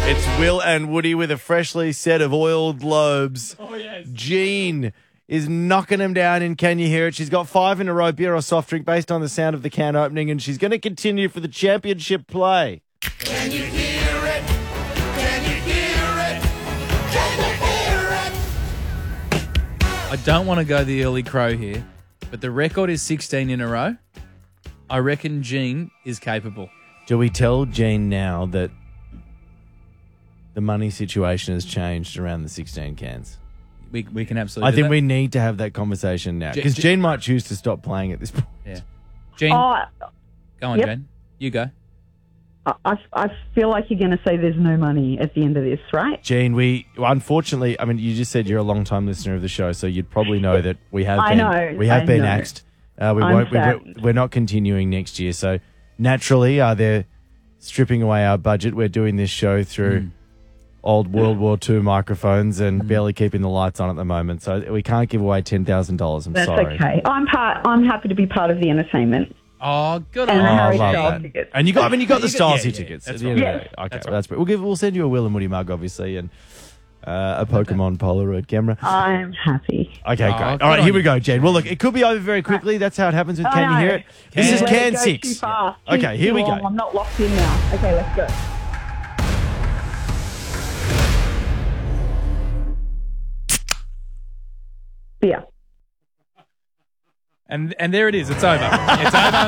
It's Will and Woody with a freshly set of oiled lobes. Oh, yes. Jean is knocking them down in Can You Hear It? She's got 5 in a row, beer or soft drink, based on the sound of the can opening, and she's going to continue for the championship play. Can you hear it? Can you hear it? Can you hear it? I don't want to go the early crow here, but the record is 16 in a row. I reckon Jean is capable. Do we tell Jean now that the money situation has changed around the 16 cans? We can absolutely I do think that. we need to have that conversation now, because Jean might choose to stop playing at this point. Yeah. Jean, go on, yep. Jane. You go. I feel like you're going to say there's no money at the end of this, right? Jean, unfortunately, I mean, you just said you're a long-time listener of the show, so you'd probably know that we have been axed. We're not continuing next year, so naturally, they're stripping away our budget. We're doing this show through old World War II microphones and barely keeping the lights on at the moment, so we can't give away $10,000. That's sorry. okay. I'm happy to be part of the entertainment. Oh, good And on the you. Harry love Styles that. tickets. And you got the Stylesy tickets. That's at the end of the right. day. Okay, That's well, that's great. We'll send you a Will and Woody mug, obviously, and a Pokemon Polaroid camera. I'm happy. Okay, great. good All right, on here we you. go, Jen. Well, look, it could be over very quickly. That's how it happens with Can You Hear It? This is Let Can it go 6. Too fast. Okay, here we Too go. long. I'm not locked in now. Okay, let's go. Beer. And there it is. It's over. It's over.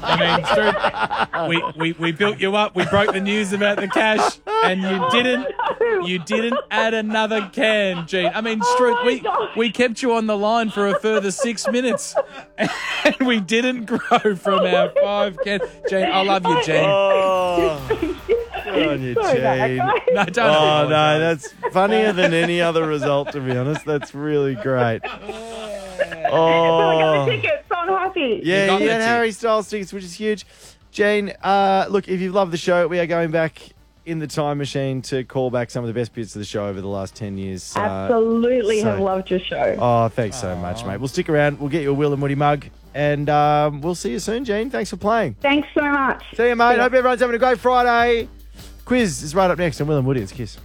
I mean, Stu, we built you up. We broke the news about the cash, and you didn't add another can, Jean. I mean, Struth, we kept you on the line for a further 6 minutes, and we didn't grow from our 5 cans. Jane, I love you, Jane. Oh, good on you, Sorry about that, Jane. guys. No, don't Oh, apologise. no, that's funnier than any other result, to be honest. That's really great. So I got Oh, the tickets, so I'm happy. yeah, got you the had Harry Styles tickets, which is huge. Jane, look, if you've loved the show, we are going back in the time machine to call back some of the best bits of the show over the last 10 years. Absolutely so- have loved your show. Oh, thanks so much, mate. We'll stick around. We'll get you a Will and Woody mug, and we'll see you soon, Jane. Thanks for playing. Thanks so much. See you, mate. Hope everyone's having a great Friday. Quiz is right up next on Will and Woody. It's Kiss.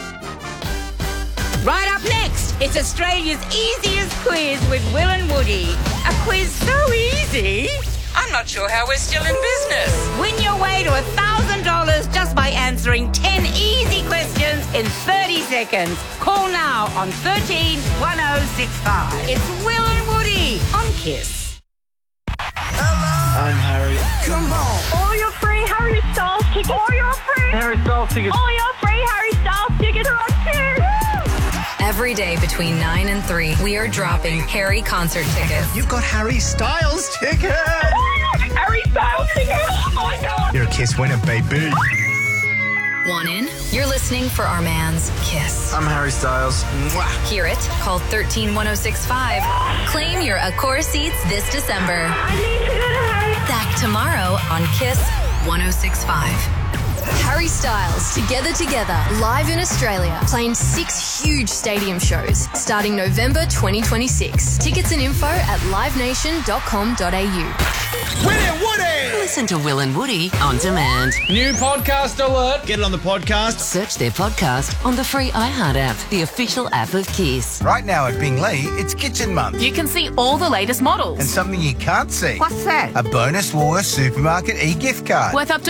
Right up next, it's Australia's easiest quiz with Will and Woody. A quiz so easy, I'm not sure how we're still in business. Win your way to $1,000 just by answering 10 easy questions in 30 seconds. Call now on 13 1065. It's Will and Woody on Kiss. I'm Harry. Come on. All your free Harry Styles tickets. All your free Harry Styles tickets. All your free Harry Styles tickets are on Kiss. Every day between 9 and 3, we are dropping Harry concert tickets. You've got Harry Styles tickets. Harry Styles tickets. Oh my God. You're a Kiss winner, baby. Want in? You're listening for our man's Kiss. I'm Harry Styles. Mwah. Hear it? Call 131065. Claim your Accor seats this December. I need to go to Harry. Back tomorrow on Kiss 1065. Harry Styles, Together, live in Australia, playing 6 huge stadium shows starting November 2026. Tickets and info at livenation.com.au. Will and Woody. Listen to Will and Woody on demand. New podcast alert. Get it on the podcast. Search their podcast on the free iHeart app, the official app of Kiss. Right now at Bingley, it's Kitchen Month. You can see all the latest models. And something you can't see. What's that? A bonus Woolworths supermarket e-gift card. Worth up to